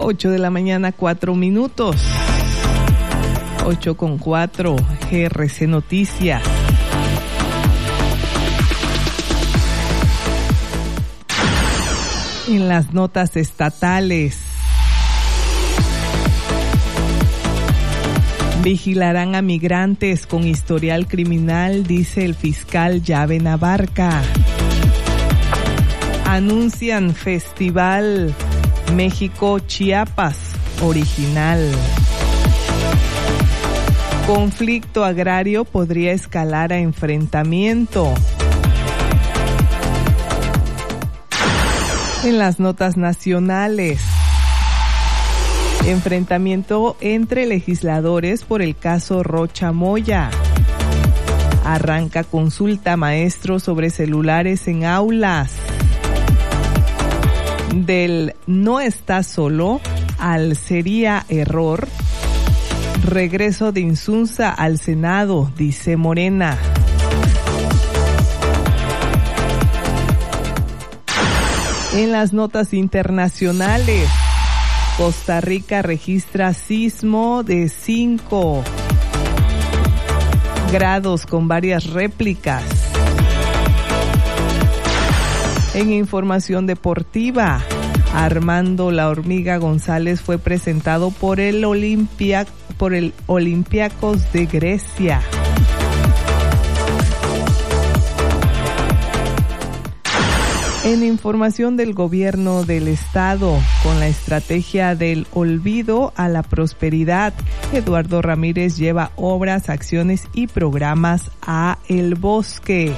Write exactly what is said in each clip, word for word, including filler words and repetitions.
ocho de la mañana, cuatro minutos. ocho con cuatro, G R C Noticias. En las notas estatales. Vigilarán a migrantes con historial criminal, dice el fiscal Llave Navarca. Anuncian Festival México Chiapas original. Conflicto agrario podría escalar a enfrentamiento. En las notas nacionales. Enfrentamiento entre legisladores por el caso Rocha Moya. Arranca consulta maestros sobre celulares en aulas. Del no está solo al sería error. Regreso de Insunza al Senado, dice Morena. En las notas internacionales. Costa Rica registra sismo de cinco grados con varias réplicas. En información deportiva, Armando La Hormiga González fue presentado por el Olimpia, por el Olympiacos de Grecia. En información del gobierno del estado, con la estrategia del olvido a la prosperidad, Eduardo Ramírez lleva obras, acciones y programas a El Bosque.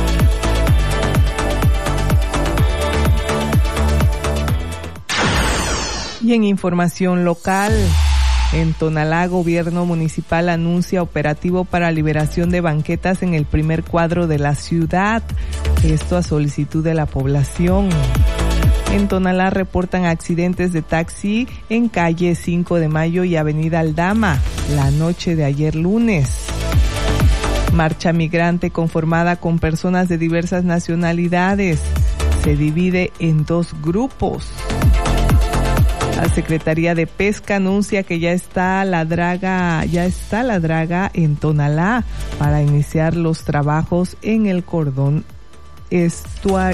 Y en información local, en Tonalá, gobierno municipal anuncia operativo para liberación de banquetas en el primer cuadro de la ciudad. Esto a solicitud de la población. En Tonalá reportan accidentes de taxi en calle cinco de mayo y avenida Aldama la noche de ayer lunes. Marcha migrante conformada con personas de diversas nacionalidades. Se divide en dos grupos. La Secretaría de Pesca anuncia que ya está la draga, ya está la draga en Tonalá para iniciar los trabajos en el cordón estuario.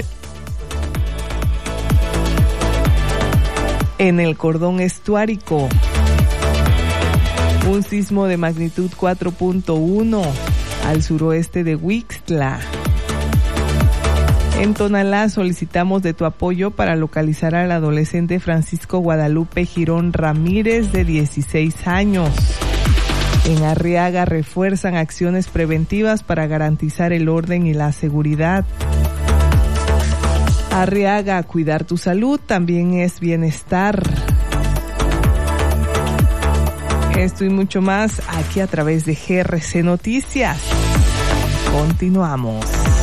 En el cordón estuárico. Un sismo de magnitud cuatro punto uno al suroeste de Huixtla. En Tonalá solicitamos de tu apoyo para localizar al adolescente Francisco Guadalupe Girón Ramírez, de dieciséis años. En Arriaga refuerzan acciones preventivas para garantizar el orden y la seguridad. Arriaga, cuidar tu salud también es bienestar. Esto y mucho más aquí a través de G R C Noticias. Continuamos.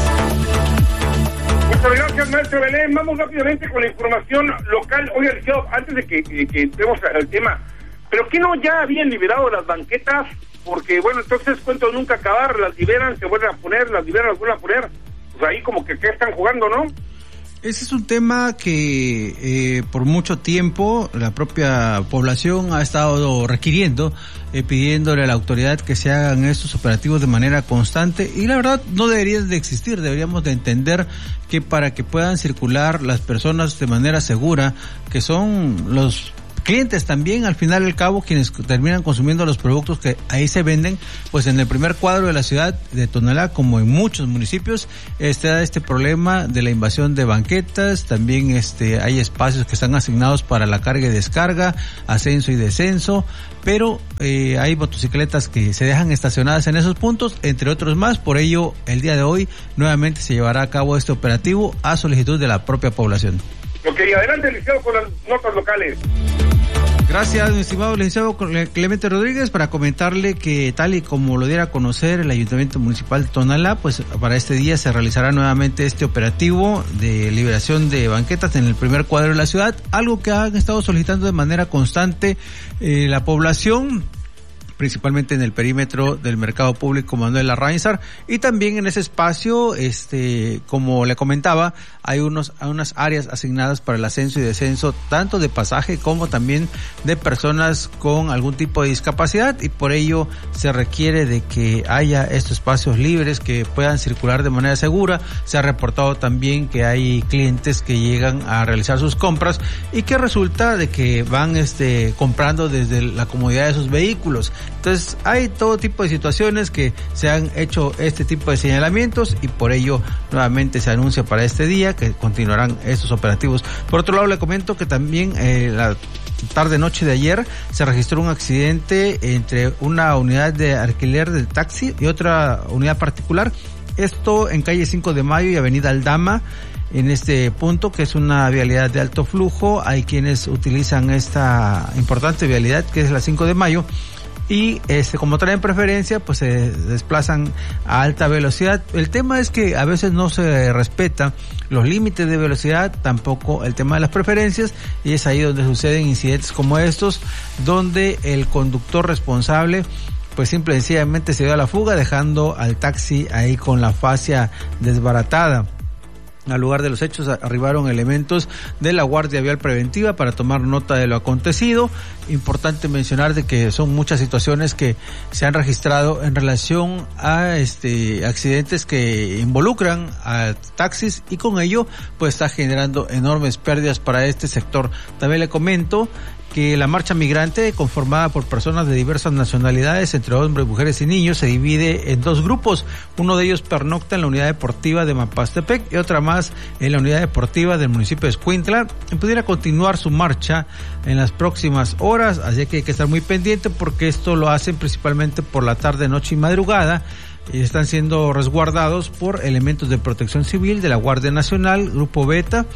Muchas gracias, maestro Belén. Vamos rápidamente con la información local. Oiga, yo, antes de que, que, que entremos al tema, ¿pero qué no ya habían liberado las banquetas? Porque, bueno, entonces, cuento nunca acabar, las liberan, se vuelven a poner, las liberan, las vuelven a poner. Pues ahí como que, que están jugando, ¿no? Ese es un tema que eh, por mucho tiempo la propia población ha estado requiriendo, eh, pidiéndole a la autoridad que se hagan estos operativos de manera constante, y la verdad no deberían de existir. Deberíamos de entender que para que puedan circular las personas de manera segura, que son los clientes también, al final del cabo, quienes terminan consumiendo los productos que ahí se venden, pues en el primer cuadro de la ciudad de Tonalá, como en muchos municipios, está este problema de la invasión de banquetas. También este hay espacios que están asignados para la carga y descarga, ascenso y descenso, pero eh, hay motocicletas que se dejan estacionadas en esos puntos, entre otros más. Por ello, el día de hoy nuevamente se llevará a cabo este operativo a solicitud de la propia población. Ok, adelante, licenciado, con las notas locales. Gracias, mi estimado licenciado Clemente Rodríguez, para comentarle que tal y como lo diera a conocer el Ayuntamiento Municipal de Tonalá, pues para este día se realizará nuevamente este operativo de liberación de banquetas en el primer cuadro de la ciudad, algo que han estado solicitando de manera constante eh, la población, principalmente en el perímetro del mercado público Manuel Arrainzar, y también en ese espacio, este, como le comentaba, hay unos, unas áreas asignadas para el ascenso y descenso, tanto de pasaje como también de personas con algún tipo de discapacidad, y por ello se requiere de que haya estos espacios libres que puedan circular de manera segura. Se ha reportado también que hay clientes que llegan a realizar sus compras y que resulta de que van este comprando desde la comodidad de sus vehículos. Entonces hay todo tipo de situaciones que se han hecho este tipo de señalamientos, y por ello nuevamente se anuncia para este día que continuarán estos operativos. Por otro lado, le comento que también eh, la tarde noche de ayer se registró un accidente entre una unidad de alquiler de taxi y otra unidad particular. Esto en calle cinco de mayo y avenida Aldama. En este punto, que es una vialidad de alto flujo, hay quienes utilizan esta importante vialidad que es la cinco de mayo, y este como traen preferencia, pues se desplazan a alta velocidad. El tema es que a veces no se respeta los límites de velocidad, tampoco el tema de las preferencias, y es ahí donde suceden incidentes como estos, donde el conductor responsable pues simple y sencillamente se dio a la fuga, dejando al taxi ahí con la fascia desbaratada. Al lugar de los hechos arribaron elementos de la Guardia Vial Preventiva para tomar nota de lo acontecido. Importante mencionar de que son muchas situaciones que se han registrado en relación a este accidentes que involucran a taxis, y con ello pues está generando enormes pérdidas para este sector. También le comento que la marcha migrante, conformada por personas de diversas nacionalidades, entre hombres, mujeres y niños, se divide en dos grupos. Uno de ellos pernocta en la unidad deportiva de Mapastepec y otra más en la unidad deportiva del municipio de Escuintla, y pudiera continuar su marcha en las próximas horas, así que hay que estar muy pendiente porque esto lo hacen principalmente por la tarde, noche y madrugada, y están siendo resguardados por elementos de protección civil de la Guardia Nacional, Grupo Beta,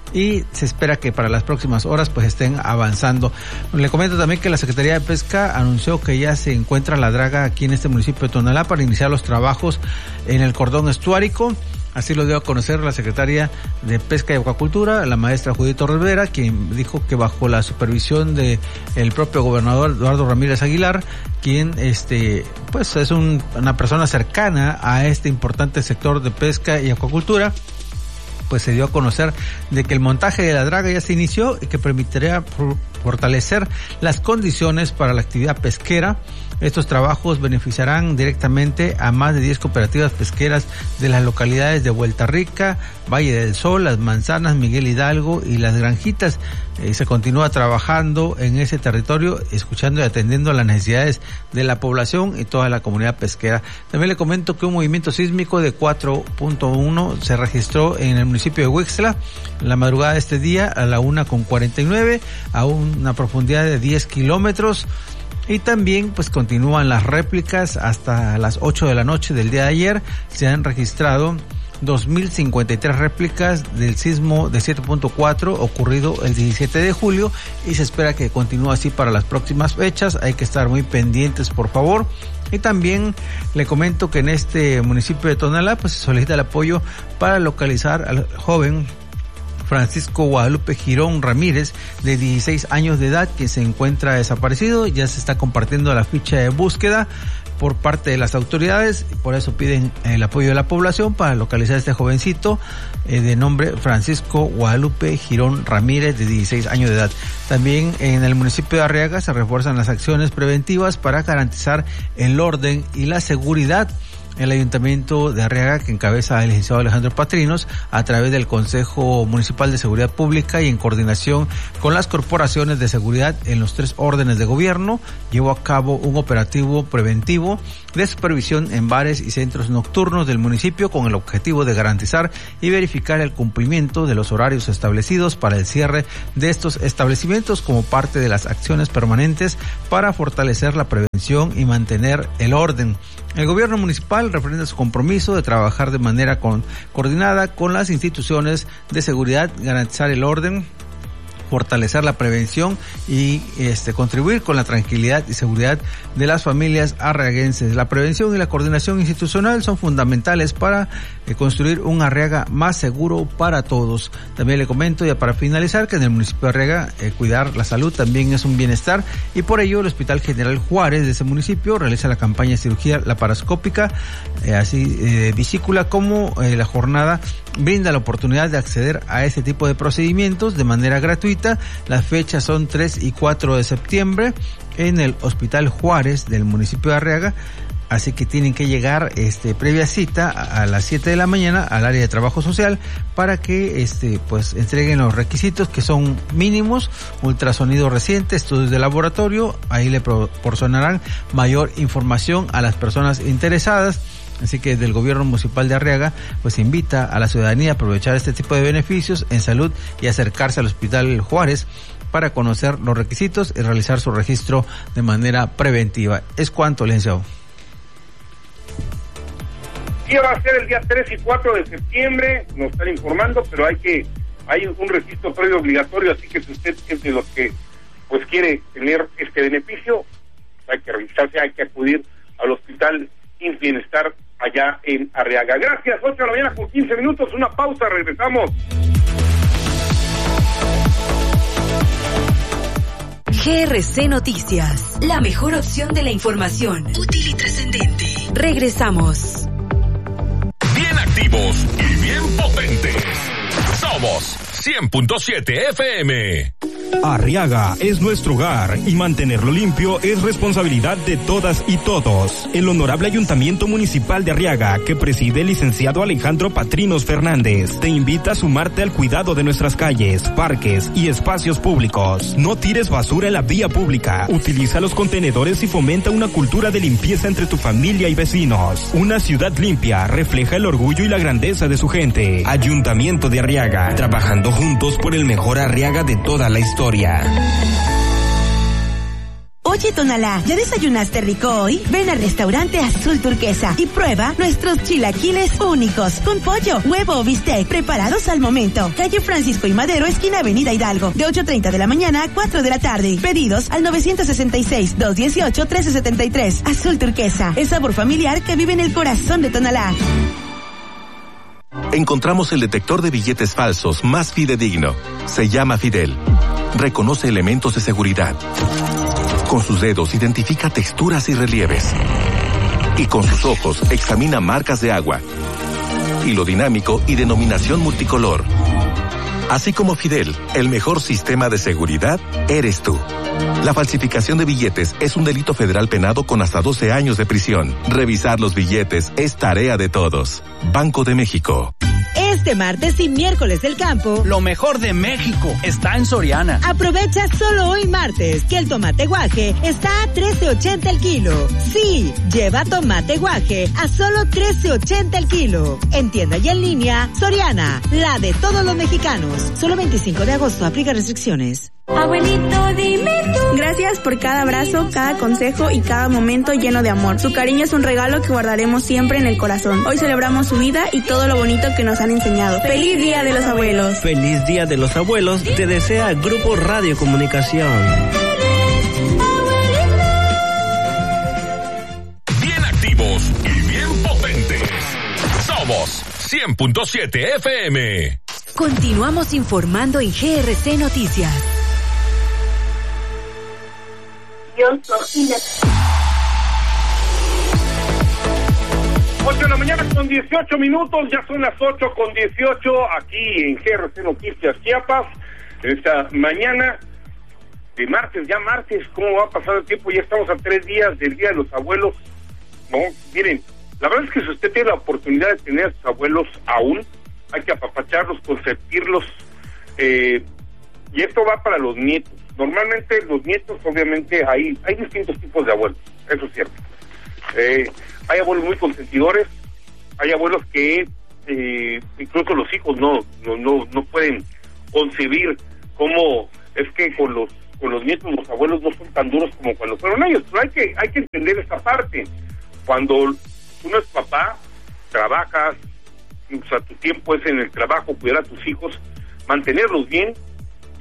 y se espera que para las próximas horas pues estén avanzando. Le comento también que la Secretaría de Pesca anunció que ya se encuentra la draga aquí en este municipio de Tonalá para iniciar los trabajos en el cordón estuárico. Así lo dio a conocer la secretaria de Pesca y Acuacultura, la maestra Judith Rivera, quien dijo que bajo la supervisión de el propio gobernador Eduardo Ramírez Aguilar, quien este pues es un, una persona cercana a este importante sector de pesca y acuacultura, pues se dio a conocer de que el montaje de la draga ya se inició y que permitirá fortalecer las condiciones para la actividad pesquera. Estos trabajos beneficiarán directamente a más de diez cooperativas pesqueras de las localidades de Vuelta Rica, Valle del Sol, Las Manzanas, Miguel Hidalgo y Las Granjitas. Eh, se continúa trabajando en ese territorio, escuchando y atendiendo a las necesidades de la población y toda la comunidad pesquera. También le comento que un movimiento sísmico de cuatro punto uno se registró en el municipio de Huixtla en la madrugada de este día a la una con cuarenta y nueve, a una profundidad de diez kilómetros. Y también pues continúan las réplicas hasta las ocho de la noche del día de ayer. Se han registrado dos mil cincuenta y tres réplicas del sismo de siete punto cuatro ocurrido el diecisiete de julio, y se espera que continúe así para las próximas fechas. Hay que estar muy pendientes, por favor. Y también le comento que en este municipio de Tonalá pues se solicita el apoyo para localizar al joven Francisco Guadalupe Girón Ramírez, de dieciséis años de edad, que se encuentra desaparecido. Ya se está compartiendo la ficha de búsqueda por parte de las autoridades, por eso piden el apoyo de la población para localizar a este jovencito eh, de nombre Francisco Guadalupe Girón Ramírez, de dieciséis años de edad. También en el municipio de Arriaga se refuerzan las acciones preventivas para garantizar el orden y la seguridad. El Ayuntamiento de Arriaga, que encabeza el licenciado Alejandro Patrinos, a través del Consejo Municipal de Seguridad Pública y en coordinación con las corporaciones de seguridad en los tres órdenes de gobierno, llevó a cabo un operativo preventivo de supervisión en bares y centros nocturnos del municipio con el objetivo de garantizar y verificar el cumplimiento de los horarios establecidos para el cierre de estos establecimientos como parte de las acciones permanentes para fortalecer la prevención y mantener el orden. El gobierno municipal representa su compromiso de trabajar de manera con, coordinada con las instituciones de seguridad, garantizar el orden, fortalecer la prevención y este contribuir con la tranquilidad y seguridad de las familias arriaguenses. La prevención y la coordinación institucional son fundamentales para eh, construir un Arriaga más seguro para todos. También le comento, ya para finalizar, que en el municipio de Arriaga eh, cuidar la salud también es un bienestar, y por ello el Hospital General Juárez de ese municipio realiza la campaña de cirugía laparoscópica, eh, así eh, vesícula, como eh, la jornada brinda la oportunidad de acceder a este tipo de procedimientos de manera gratuita. Las fechas son tres y cuatro de septiembre en el Hospital Juárez del municipio de Arriaga, así que tienen que llegar este previa cita a, a las siete de la mañana al área de trabajo social para que este pues entreguen los requisitos, que son mínimos: ultrasonido reciente, estudios de laboratorio. Ahí le proporcionarán mayor información a las personas interesadas. Así que del gobierno municipal de Arriaga pues invita a la ciudadanía a aprovechar este tipo de beneficios en salud y acercarse al Hospital Juárez para conocer los requisitos y realizar su registro de manera preventiva. Es cuanto, licenciado. Sí, va a ser el día tres y cuatro de septiembre, nos están informando, pero hay que hay un registro previo obligatorio, así que si usted es de los que pues quiere tener este beneficio, hay que registrarse, hay que acudir al Hospital Ins Bienestar allá en Arriaga. Gracias, ocho de la mañana con quince minutos, una pausa, regresamos. G R C Noticias, la mejor opción de la información, útil y trascendente. Regresamos. Bien activos y bien potentes. Somos cien punto siete F M. Arriaga es nuestro hogar y mantenerlo limpio es responsabilidad de todas y todos. El Honorable Ayuntamiento Municipal de Arriaga, que preside el licenciado Alejandro Patrinos Fernández, te invita a sumarte al cuidado de nuestras calles, parques y espacios públicos. No tires basura en la vía pública. Utiliza los contenedores y fomenta una cultura de limpieza entre tu familia y vecinos. Una ciudad limpia refleja el orgullo y la grandeza de su gente. Ayuntamiento de Arriaga, trabajando juntos por el mejor Arriaga de toda la historia. Oye, Tonalá, ¿ya desayunaste rico hoy? Ven al restaurante Azul Turquesa y prueba nuestros chilaquiles únicos, con pollo, huevo o bistec, preparados al momento. Calle Francisco y Madero, esquina Avenida Hidalgo, de ocho treinta de la mañana a cuatro de la tarde. Pedidos al nueve seis seis, dos uno ocho, uno tres siete tres. Azul Turquesa, el sabor familiar que vive en el corazón de Tonalá. Encontramos el detector de billetes falsos más fidedigno. Se llama Fidel. Reconoce elementos de seguridad. Con sus dedos identifica texturas y relieves. Y con sus ojos examina marcas de agua. Hilo dinámico y denominación multicolor. Así como Fidel, el mejor sistema de seguridad eres tú. La falsificación de billetes es un delito federal penado con hasta doce años de prisión. Revisar los billetes es tarea de todos. Banco de México. Este martes y miércoles del campo, lo mejor de México está en Soriana. Aprovecha solo hoy martes que el tomate guaje está a trece ochenta el kilo. Sí, lleva tomate guaje a solo trece ochenta el kilo. En tienda y en línea, Soriana, la de todos los mexicanos. Solo veinticinco de agosto, aplica restricciones. Abuelito, dime tú. Gracias por cada abrazo, cada consejo y cada momento lleno de amor. Su cariño es un regalo que guardaremos siempre en el corazón. Hoy celebramos su vida y todo lo bonito que nos han enseñado. ¡Feliz Día de los Abuelos! ¡Feliz Día de los Abuelos! Te desea Grupo Radio Comunicación. Bien activos y bien potentes. Somos cien punto siete F M. Continuamos informando en G R C Noticias. ocho de la mañana con dieciocho minutos, ya son las ocho con dieciocho aquí en G R C Noticias Chiapas. Esta mañana de martes, ya martes, ¿cómo va a pasar el tiempo? Ya estamos a tres días del Día de los Abuelos. No, miren, la verdad es que si usted tiene la oportunidad de tener a sus abuelos aún, hay que apapacharlos, consentirlos, eh, y esto va para los nietos. Normalmente los nietos, obviamente, hay hay distintos tipos de abuelos, eso es cierto. Eh, hay abuelos muy consentidores, hay abuelos que eh, incluso los hijos no no no no pueden concebir cómo es que con los con los nietos los abuelos no son tan duros como cuando fueron ellos. Pero hay que hay que entender esta parte. Cuando uno es papá, trabajas, o sea, tu tiempo es en el trabajo, cuidar a tus hijos, mantenerlos bien,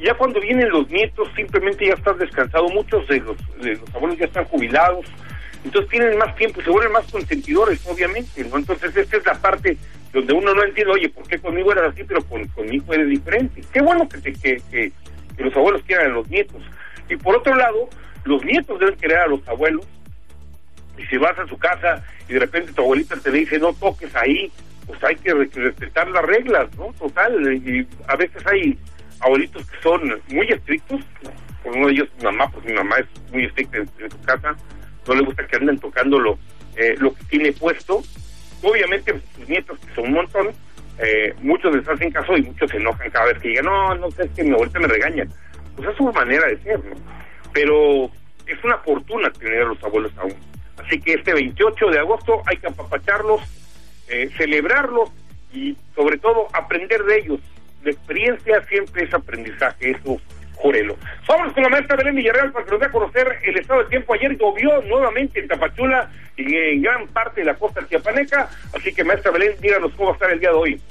Y ya cuando vienen los nietos, simplemente ya estás descansado. Muchos de los, de los abuelos ya están jubilados, entonces tienen más tiempo y se vuelven más consentidores, obviamente, ¿no? Entonces esta es la parte donde uno no entiende, oye, ¿por qué conmigo eras así, pero con, con mi hijo eres diferente? Qué bueno que, te, que, que, que los abuelos quieran a los nietos. Y por otro lado, los nietos deben querer a los abuelos. Y si vas a su casa y de repente tu abuelita te dice, no toques ahí, pues hay que respetar las reglas, ¿no? Total, y a veces hay abuelitos que son muy estrictos, ¿no? Por uno de ellos mi mamá, porque mi mamá es muy estricta en, en su casa, no le gusta que anden tocando lo, eh, lo que tiene puesto. Obviamente sus nietos, que son un montón, eh, muchos les hacen caso y muchos se enojan cada vez que digan, no, no sé, es que mi abuelita me regaña. Pues es su manera de ser, ¿no? Pero es una fortuna tener a los abuelos aún. Así que este veintiocho de agosto hay que apapacharlos, eh, celebrarlos y sobre todo aprender de ellos. La experiencia siempre es aprendizaje, eso júrelo. Vamos con la maestra Belén Villarreal para que nos dé a conocer el estado de tiempo. Ayer llovió nuevamente en Tapachula y en gran parte de la costa chiapaneca, así que maestra Belén, díganos cómo va a estar el día de hoy.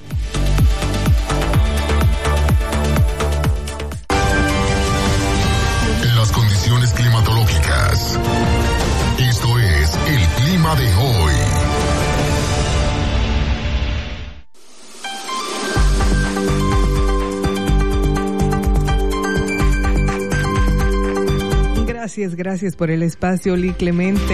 Las condiciones climatológicas. Esto es el clima de hoy. Gracias, gracias por el espacio, Lee Clemente.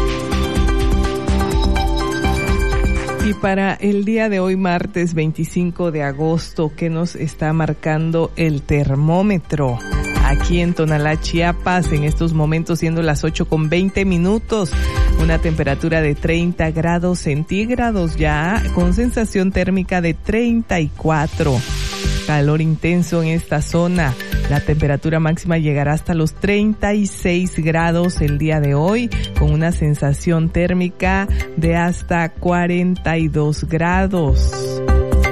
Y para el día de hoy, martes veinticinco de agosto, ¿qué nos está marcando el termómetro? Aquí en Tonalá, Chiapas, en estos momentos siendo las ocho con veinte minutos, una temperatura de treinta grados centígrados ya, con sensación térmica de treinta y cuatro. Calor intenso en esta zona. La temperatura máxima llegará hasta los treinta y seis grados el día de hoy, con una sensación térmica de hasta cuarenta y dos grados.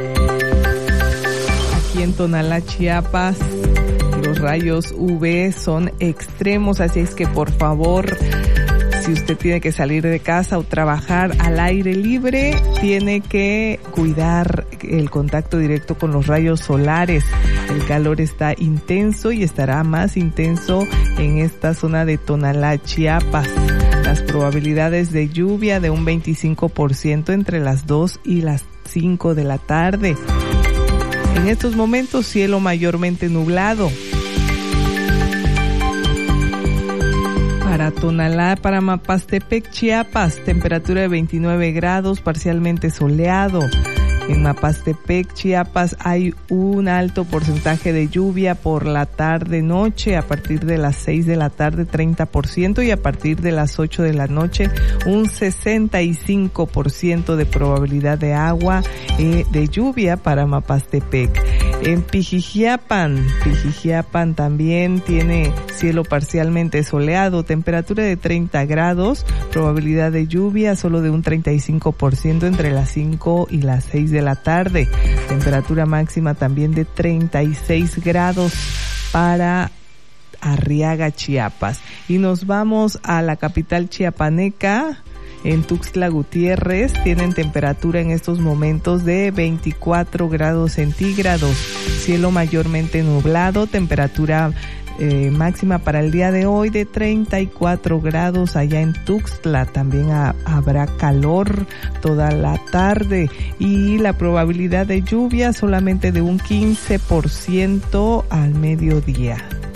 Aquí en Tonalá, Chiapas, los rayos U V son extremos, así es que por favor, si usted tiene que salir de casa o trabajar al aire libre, tiene que cuidar el contacto directo con los rayos solares. El calor está intenso y estará más intenso en esta zona de Tonalá, Chiapas. Las probabilidades de lluvia de un veinticinco por ciento entre las dos y las cinco de la tarde. En estos momentos, cielo mayormente nublado. Para Tonalá, para Mapastepec, Chiapas, temperatura de veintinueve grados, parcialmente soleado. En Mapastepec, Chiapas, hay un alto porcentaje de lluvia por la tarde-noche. A partir de las seis de la tarde, treinta por ciento, y a partir de las ocho de la noche, un sesenta y cinco por ciento de probabilidad de agua, eh, de lluvia para Mapastepec. En Pijijiapan, Pijijiapan también tiene cielo parcialmente soleado, temperatura de treinta grados, probabilidad de lluvia solo de un treinta y cinco por ciento entre las cinco y las seis de la tarde, temperatura máxima también de treinta y seis grados para Arriaga, Chiapas. Y nos vamos a la capital chiapaneca. En Tuxtla Gutiérrez tienen temperatura en estos momentos de veinticuatro grados centígrados, cielo mayormente nublado, temperatura eh, máxima para el día de hoy de treinta y cuatro grados allá en Tuxtla. También ha, habrá calor toda la tarde y la probabilidad de lluvia solamente de un quince por ciento al mediodía.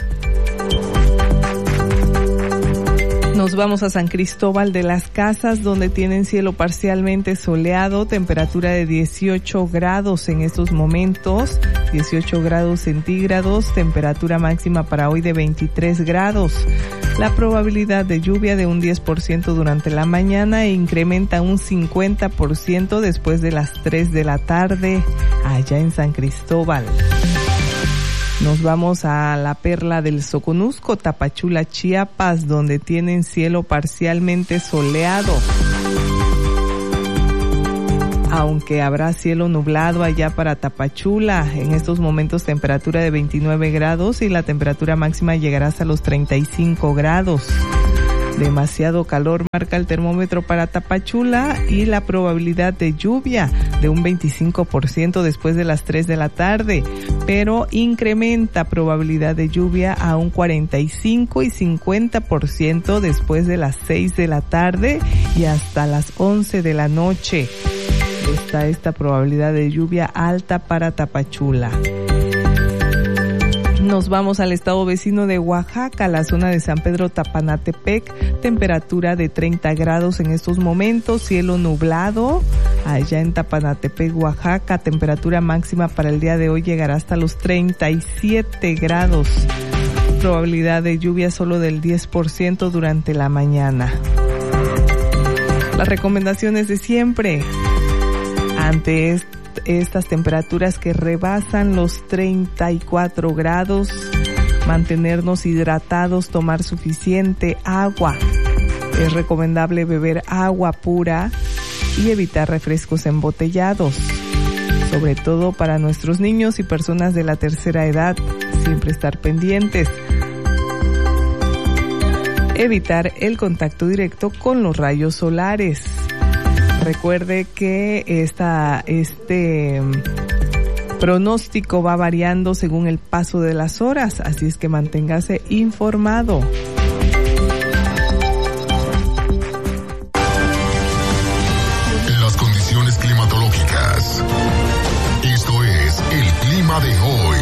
Nos vamos a San Cristóbal de las Casas, donde tienen cielo parcialmente soleado, temperatura de dieciocho grados en estos momentos, dieciocho grados centígrados, temperatura máxima para hoy de veintitrés grados. La probabilidad de lluvia de un diez por ciento durante la mañana e incrementa un cincuenta por ciento después de las tres de la tarde allá en San Cristóbal. Nos vamos a la perla del Soconusco, Tapachula, Chiapas, donde tienen cielo parcialmente soleado. Aunque habrá cielo nublado allá para Tapachula, en estos momentos temperatura de veintinueve grados y la temperatura máxima llegará hasta los treinta y cinco grados. Demasiado calor marca el termómetro para Tapachula y la probabilidad de lluvia de un veinticinco por ciento después de las tres de la tarde, pero incrementa probabilidad de lluvia a un cuarenta y cinco y cincuenta por ciento después de las seis de la tarde y hasta las once de la noche. Está esta probabilidad de lluvia alta para Tapachula. Nos vamos al estado vecino de Oaxaca, la zona de San Pedro Tapanatepec, temperatura de treinta grados en estos momentos, cielo nublado. Allá en Tapanatepec, Oaxaca, temperatura máxima para el día de hoy llegará hasta los treinta y siete grados. Probabilidad de lluvia solo del diez por ciento durante la mañana. Las recomendaciones de siempre. Ante este estas temperaturas que rebasan los treinta y cuatro grados, mantenernos hidratados, tomar suficiente agua. Es recomendable beber agua pura y evitar refrescos embotellados, sobre todo para nuestros niños y personas de la tercera edad, siempre estar pendientes. Evitar el contacto directo con los rayos solares. Recuerde que esta, este pronóstico va variando según el paso de las horas, así es que manténgase informado. Las condiciones climatológicas. Esto es el clima de hoy.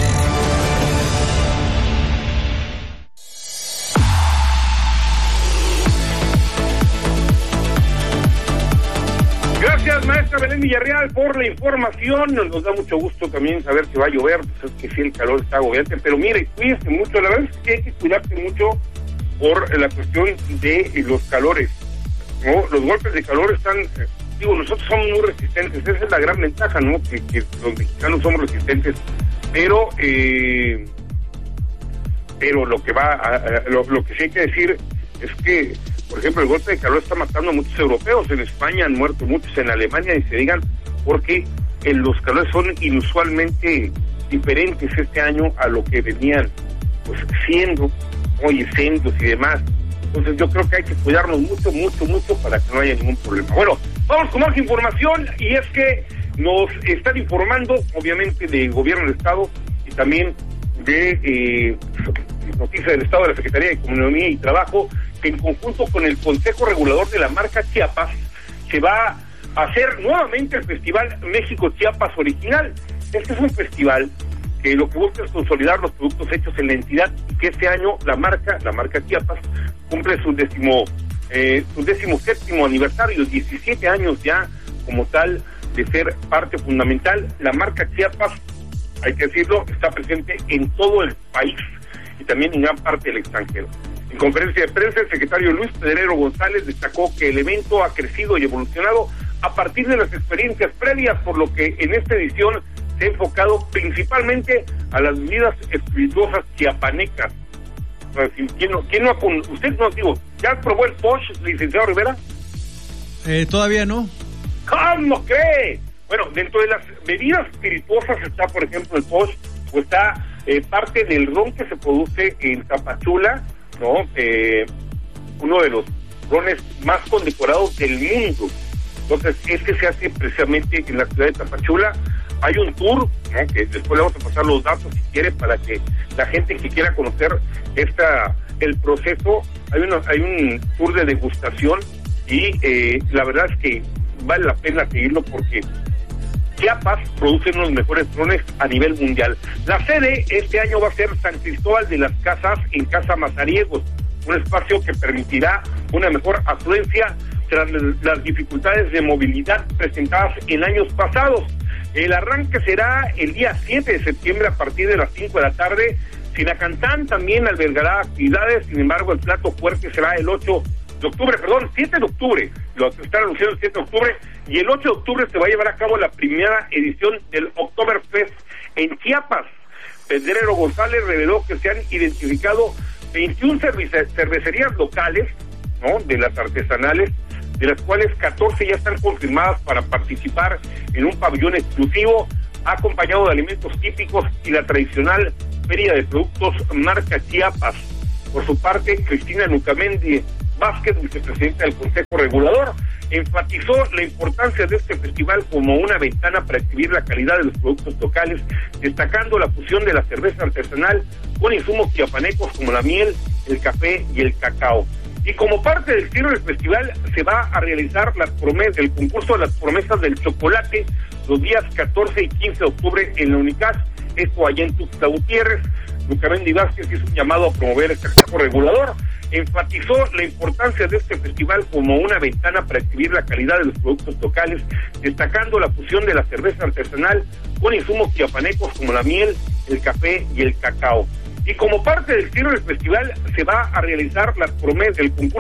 Gracias, maestra Belén Villarreal, por la información. Nos da mucho gusto también saber que va a llover, pues es que sí, el calor está agobiante, pero mire, cuídese mucho. La verdad es que hay que cuidarse mucho por la cuestión de los calores, ¿no? Los golpes de calor están, digo, nosotros somos muy resistentes, esa es la gran ventaja, ¿no? Que, que los mexicanos somos resistentes, pero eh, pero lo que va, a, a, lo, lo que sí hay que decir es que, por ejemplo, el golpe de calor está matando a muchos europeos. En España han muerto muchos, en Alemania ni se digan, porque eh, los calores son inusualmente diferentes este año a lo que venían pues siendo, oye, incendios y demás. Entonces yo creo que hay que cuidarnos mucho, mucho, mucho para que no haya ningún problema. Bueno, vamos con más información, y es que nos están informando, obviamente, del gobierno del Estado y también de eh, noticias del Estado de la Secretaría de Economía y Trabajo, que en conjunto con el Consejo Regulador de la marca Chiapas se va a hacer nuevamente el Festival México Chiapas Original. Este es un festival que lo que busca es consolidar los productos hechos en la entidad, y que este año la marca, la marca Chiapas, cumple su décimo, eh, su décimo séptimo aniversario, diecisiete años ya como tal de ser parte fundamental. La marca Chiapas, hay que decirlo, está presente en todo el país y también en gran parte del extranjero. En conferencia de prensa, el secretario Luis Pedrero González destacó que el evento ha crecido y evolucionado a partir de las experiencias previas, por lo que en esta edición se ha enfocado principalmente a las bebidas espirituosas chiapanecas. ¿Quién no, quién no, usted no, digo, ¿ya probó el Posh, licenciado Rivera? Eh, todavía no. ¿Cómo cree? Bueno, dentro de las bebidas espirituosas está, por ejemplo, el Posh, o está eh, parte del ron que se produce en Tapachula, ¿no? Eh, uno de los rones más condecorados del mundo. Entonces, este se hace precisamente en la ciudad de Tapachula. Hay un tour, ¿no? Que después le vamos a pasar los datos si quiere, para que la gente que quiera conocer esta el proceso, hay, una, hay un tour de degustación, y eh, la verdad es que vale la pena seguirlo, porque Chiapas produce uno de los mejores rones a nivel mundial. La sede este año va a ser San Cristóbal de las Casas, en Casa Mazariegos, un espacio que permitirá una mejor afluencia tras las dificultades de movilidad presentadas en años pasados. El arranque será el día siete de septiembre a partir de las cinco de la tarde. Sinacantán también albergará actividades, sin embargo el plato fuerte será el ocho de octubre, perdón, siete de octubre, lo están anunciando el siete de octubre, y el ocho de octubre se va a llevar a cabo la primera edición del Oktoberfest en Chiapas. Pedrero González reveló que se han identificado veintiuna cervece- cervecerías locales, ¿no?, de las artesanales, de las cuales catorce ya están confirmadas para participar en un pabellón exclusivo, acompañado de alimentos típicos y la tradicional feria de productos marca Chiapas. Por su parte, Cristina Nucamendi Vázquez, vicepresidenta del Consejo Regulador, enfatizó la importancia de este festival como una ventana para exhibir la calidad de los productos locales, destacando la fusión de la cerveza artesanal con insumos chiapanecos como la miel, el café y el cacao. Y como parte del cierre del festival se va a realizar las promesas, el concurso de las promesas del chocolate los días catorce y quince de octubre en la UNICAS, esto allá en Tuxtla Gutiérrez. Lucamendi Vázquez hizo un llamado a promover este consejo regulador, enfatizó la importancia de este festival como una ventana para exhibir la calidad de los productos locales, destacando la fusión de la cerveza artesanal con insumos chiapanecos como la miel, el café y el cacao. Y como parte del cierre del festival se va a realizar las promesas, el concurso